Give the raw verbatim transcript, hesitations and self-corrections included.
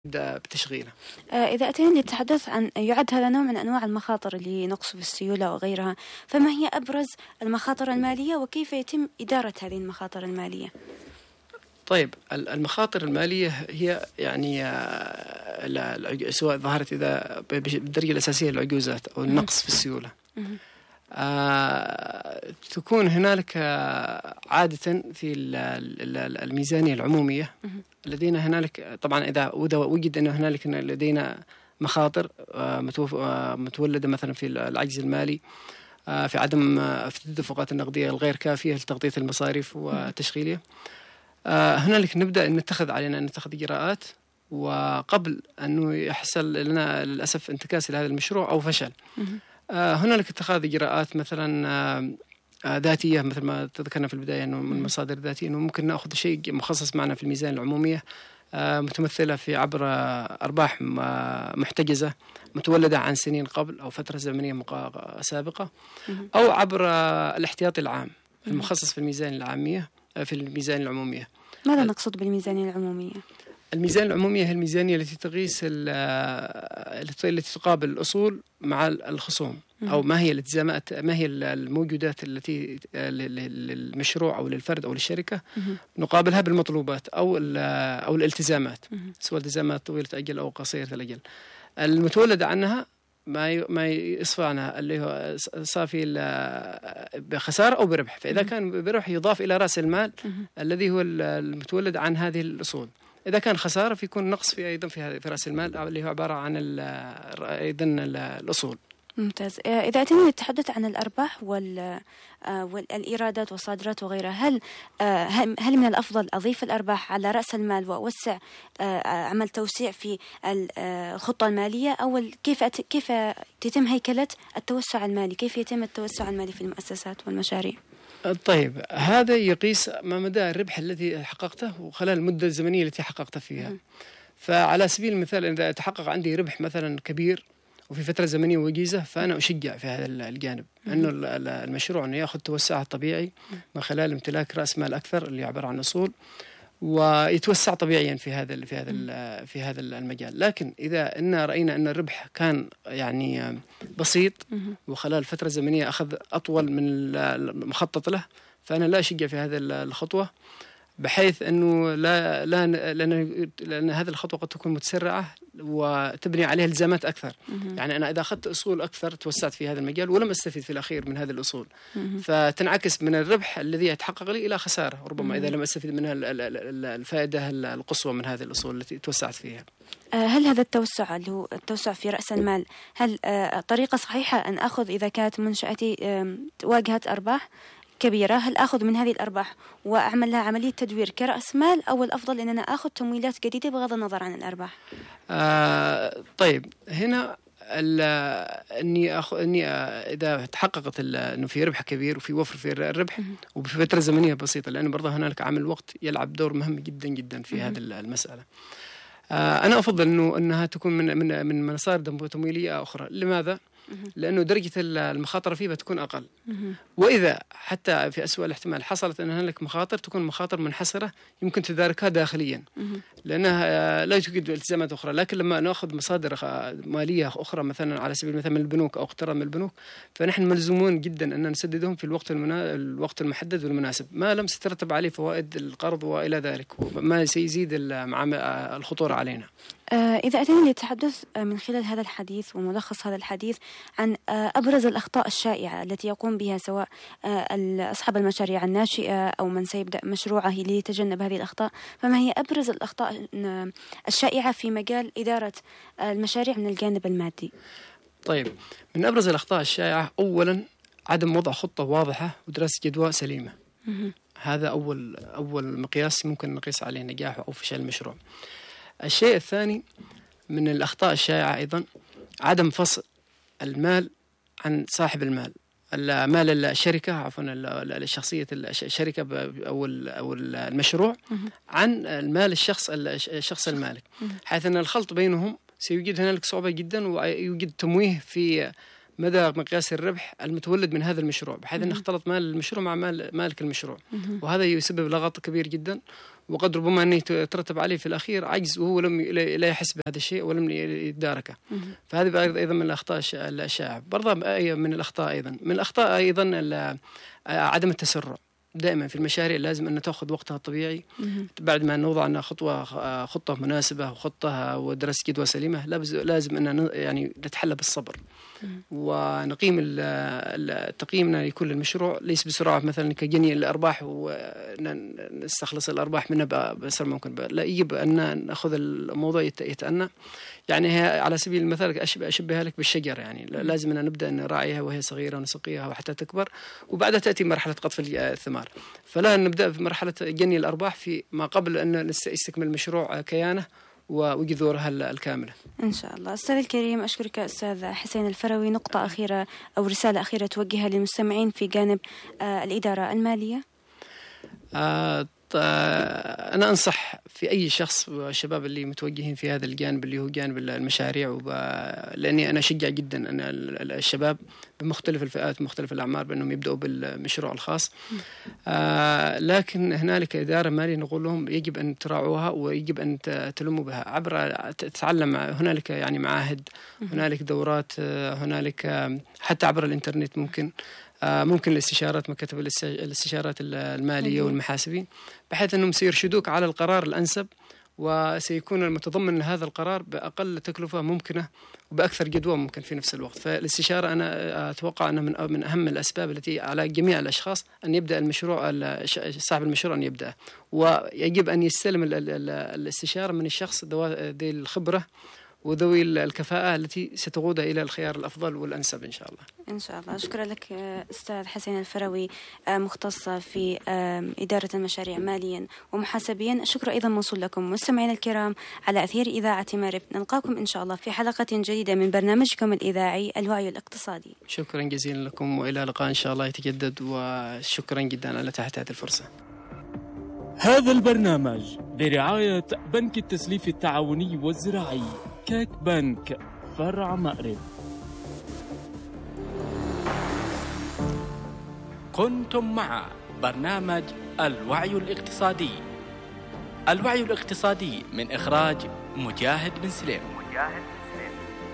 بتشغيله. إذا أتينا للتحدث عن يعد هذا نوع من أنواع المخاطر اللي نقص في السيولة وغيرها، فما هي أبرز المخاطر المالية وكيف يتم إدارة هذه المخاطر المالية؟ طيب، المخاطر المالية هي يعني سواء ظهرت إذا بالدرجة الأساسية العجوزات أو النقص في السيولة. آه، تكون هنالك عادة في الميزانية العمومية لدينا هنالك طبعا إذا وجد أن هنالك لدينا مخاطر متولدة مثلا في العجز المالي، في عدم في التدفقات النقدية الغير كافية لتغطية المصاريف والتشغيلية، هنالك نبدأ أن نتخذ علينا أن نتخذ إجراءات، وقبل أنه يحصل لنا للأسف انتكاس لهذا المشروع أو فشل هنالك اتخاذ إجراءات مثلا ذاتية مثل ما تذكرنا في البداية أنه من مصادر ذاتية، أنه ممكن نأخذ شيء مخصص معنا في الميزان العمومية متمثلة في عبر أرباح محتجزة متولدة عن سنين قبل أو فترة زمنية سابقة، أو عبر الاحتياطي العام المخصص في الميزان العامية في الميزان العمومية. ماذا نقصد بالميزانية العمومية؟ الميزان العمومية هي الميزانية التي تقيس التي تقابل الأصول مع الخصوم، أو ما هي الالتزامات، ما هي الموجودات التي للمشروع أو للفرد أو للشركة نقابلها بالمطلوبات أو أو الالتزامات، سواء التزامات طويلة الأجل أو قصيرة الأجل. المتولد عنها ما ما يصفى عنها اللي هو صافي بخسارة أو بربح، فإذا كان بربح يضاف إلى رأس المال الذي هو المتولد عن هذه الأصول. إذا كان خسارة فيكون نقص في أيضا في في رأس المال اللي هو عبارة عن أيضا الأصول. ممتاز. إذا أتينا للتحدث عن الأرباح وال والإيرادات والصادرات وغيرها، هل هل من الأفضل أضيف الأرباح على رأس المال وأوسع عمل توسيع في الخطة المالية، أو كيف كيف تتم هيكلة التوسع المالي؟ كيف يتم التوسع المالي في المؤسسات والمشاريع؟ طيب، هذا يقيس ما مدى الربح الذي حققته وخلال المدة الزمنية التي حققت فيها. م. فعلى سبيل المثال إذا تحقق عندي ربح مثلا كبير وفي فترة زمنية وجيزة، فأنا أشجع في هذا الجانب أنه المشروع أنه يأخذ توسعه الطبيعي من خلال امتلاك رأس مال أكثر اللي عبارة عن أصول، ويتوسع طبيعيا في هذا في هذا في هذا المجال. لكن إذا إن رأينا أن الربح كان يعني بسيط وخلال فترة زمنية أخذ أطول من المخطط له، فأنا لا أشجع في هذه الخطوة، بحيث أنه لا لا لأن لأن هذه الخطوة قد تكون متسرعة وتبني عليها التزامات أكثر. يعني أنا إذا أخذت أصول أكثر توسعت في هذا المجال ولم أستفيد في الأخير من هذه الأصول، فتنعكس من الربح الذي يتحقق لي إلى خسارة ربما إذا لم أستفيد منها الفائدة القصوى من هذه الأصول التي توسعت فيها. هل هذا التوسع اللي هو التوسع في رأس المال، هل طريقة صحيحة أن أخذ إذا كانت منشأتي واجهت أرباح كبيرة، هل أخذ من هذه الأرباح وأعمل لها عملية تدوير كرأس مال، أو الأفضل أن أنا أخذ تمويلات جديدة بغض النظر عن الأرباح؟ آه طيب، هنا اني أخ... اني اذا تحققت انه في ربح كبير وفي وفر في الربح وفي فتره زمنيه بسيطه، لان برضه هنالك عامل الوقت يلعب دور مهم جدا جدا في هذه المساله. آه انا افضل انه انها تكون من من من مصادر تمويليه اخرى. لماذا؟ لأنه درجة المخاطرة فيه بتكون أقل، وإذا حتى في أسوأ الاحتمال حصلت أن هنالك مخاطر تكون مخاطر منحصرة يمكن تداركها داخليا لأنها لا توجد التزامات أخرى. لكن لما نأخذ مصادر مالية أخرى مثلا على سبيل المثال من البنوك أو اقتراض من البنوك، فنحن ملزومون جدا أن نسددهم في الوقت المنا... الوقت المحدد والمناسب، ما لم تترتب عليه فوائد القرض وإلى ذلك، ما سيزيد الخطورة علينا. إذا أتينا للتحدث من خلال هذا الحديث وملخص هذا الحديث عن أبرز الأخطاء الشائعة التي يقوم بها سواء أصحاب المشاريع الناشئة أو من سيبدأ مشروعه ليتجنب هذه الأخطاء، فما هي أبرز الأخطاء الشائعة في مجال إدارة المشاريع من الجانب المادي؟ طيب، من أبرز الأخطاء الشائعة أولا عدم وضع خطة واضحة ودراسة جدوى سليمة. هذا أول أول مقياس ممكن نقيس عليه نجاح أو فشل المشروع. الشيء الثاني من الأخطاء الشائعة أيضا عدم فصل المال عن صاحب المال، المال الشركة عفوا الشخصية الشركة أو أو المشروع عن المال الشخص الشخص المالك، حيث أن الخلط بينهم سيوجد هنالك صعوبة جدا، ويوجد تمويه في مدى مقياس الربح المتولد من هذا المشروع، بحيث أن اختلط مال المشروع مع مال مالك المشروع، وهذا يسبب لغط كبير جدا وقد ربما أن يترتب عليه في الأخير عجز وهو لم لا يحس بهذا الشيء ولم يداركه. فهذه أيضا من الأخطاء الشائعة. برضه من الأخطاء أيضا من الأخطاء أيضا عدم التسرع. دائما في المشاريع لازم أن تأخذ وقتها الطبيعي بعد ما نوضع لنا خطوة خطة مناسبة وخطة ودراسة جدوى سليمة. لازم أن يعني نتحلى بالصبر ونقيم تقييمنا لكل المشروع ليس بسرعة مثلا كجني الأرباح ونستخلص الأرباح منها بأسرع ممكن. لا، يجب أن نأخذ الموضوع يتأنى. يعني على سبيل المثال أشبهها لك بالشجر، يعني لازم أن نبدأ نراعيها وهي صغيرة ونسقيها وحتى تكبر وبعدها تأتي مرحلة قطف الثمار. فلا نبدأ في مرحلة جني الأرباح في ما قبل أن نستكمل المشروع كيانه وجذورها الكاملة إن شاء الله. أستاذ الكريم، أشكرك أستاذ حسين الفروي. نقطة أخيرة أو رسالة أخيرة توجهها للمستمعين في جانب آه الإدارة المالية. آه أنا أنصح في أي شخص والشباب اللي متوجهين في هذا الجانب اللي هو جانب المشاريع، وب... لأني أنا أشجع جدا أن الشباب بمختلف الفئات مختلف الأعمار بأنهم يبدأوا بالمشروع الخاص. آه لكن هنالك إدارة مالية نقول لهم يجب أن تراعوها ويجب أن تلموا بها عبر تتعلم. هنالك يعني معاهد، هنالك دورات، هنالك حتى عبر الإنترنت ممكن ممكن الاستشارات، مكاتب الاستشارات المالية والمحاسبين، بحيث أنهم سيرشدوك على القرار الأنسب وسيكون المتضمن لهذا القرار بأقل تكلفة ممكنة وبأكثر جدوى ممكن في نفس الوقت. فالاستشارة أنا أتوقع أنها من من أهم الأسباب التي على جميع الأشخاص أن يبدأ المشروع، صاحب المشروع أن يبدأ، ويجب أن يستلم الاستشارة من الشخص ذي الخبرة وذوي الكفاءة التي ستقودها إلى الخيار الأفضل والأنسب إن شاء الله. إن شاء الله. شكرا لك أستاذ حسين الفروي، مختصة في إدارة المشاريع ماليا ومحاسبيا. شكرا أيضا موصول لكم مستمعينا الكرام على أثير إذاعة معرف. نلقاكم إن شاء الله في حلقة جديدة من برنامجكم الإذاعي الوعي الاقتصادي. شكرا جزيلا لكم وإلى لقاء إن شاء الله يتجدد، وشكرا جدا على تحت هذه الفرصة. هذا البرنامج برعاية بنك التسليف التعاوني والزراعي كيك بنك فرع مأرب. كنتم مع برنامج الوعي الاقتصادي. الوعي الاقتصادي من إخراج مجاهد بن سليم.